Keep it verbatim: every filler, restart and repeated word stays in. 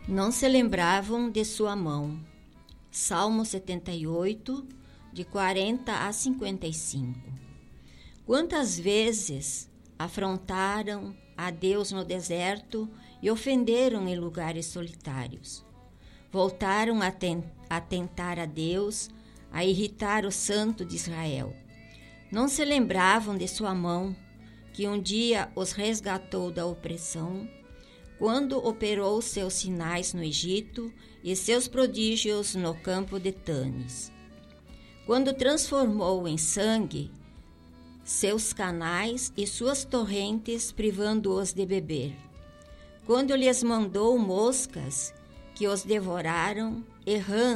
Não se lembravam de sua mão. Salmo setenta e oito, de quarenta a cinquenta e cinco. Quantas vezes afrontaram a Deus no deserto e ofenderam em lugares solitários. Voltaram a, ten- a tentar a Deus, a irritar o Santo de Israel. Não se lembravam de sua mão, que um dia os resgatou da opressão, quando operou seus sinais no Egito e seus prodígios no campo de Tanis. Quando transformou em sangue seus canais e suas torrentes, privando-os de beber. Quando lhes mandou moscas que os devoraram, e rãs